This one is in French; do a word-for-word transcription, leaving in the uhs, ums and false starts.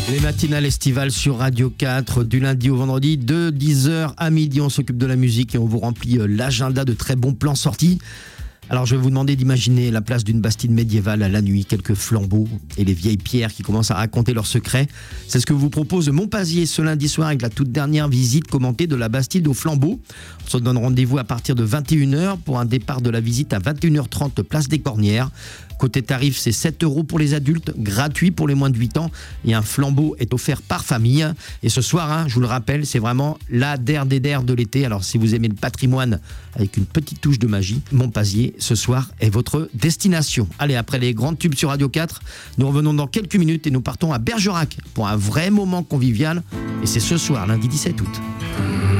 Les matinales estivales sur Radio quatre, du lundi au vendredi, de dix heures à midi, on s'occupe de la musique et on vous remplit l'agenda de très bons plans sortis. Alors je vais vous demander d'imaginer la place d'une bastide médiévale à la nuit, quelques flambeaux et les vieilles pierres qui commencent à raconter leurs secrets. C'est ce que vous propose Montpazier ce lundi soir avec la toute dernière visite commentée de la bastide aux flambeaux. On se donne rendez-vous à partir de vingt et une heures pour un départ de la visite à vingt et une heures trente, place des Cornières. Côté tarif, c'est sept euros pour les adultes, gratuit pour les moins de huit ans et un flambeau est offert par famille. Et ce soir, hein, je vous le rappelle, c'est vraiment la der des der de l'été. Alors si vous aimez le patrimoine avec une petite touche de magie, Montpazier, ce soir, est votre destination. Allez, après les grands tubes sur Radio quatre, nous revenons dans quelques minutes et nous partons à Bergerac pour un vrai moment convivial. Et c'est ce soir, lundi dix-sept août.